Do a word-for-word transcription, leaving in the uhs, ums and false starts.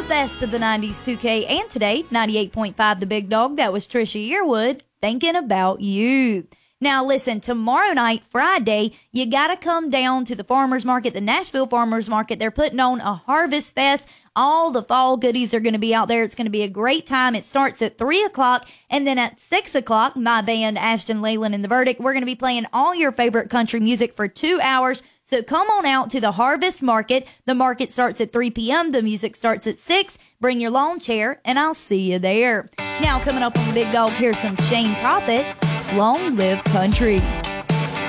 best of the nineties two K and today, ninety-eight point five The Big Dog. That was Trisha Yearwood, Thinking About You. Now, listen, tomorrow night, Friday, you got to come down to the farmers market, the Nashville Farmers Market. They're putting on a Harvest Fest. All the fall goodies are going to be out there. It's going to be a great time. It starts at three o'clock, and then at six o'clock, my band, Ashton Leyland and The Verdict, we're going to be playing all your favorite country music for two hours. So come on out to the Harvest Market. The market starts at three p.m. The music starts at six. Bring your lawn chair, and I'll see you there. Now, coming up on The Big Dog, here's some Shane Prophet. Long live country.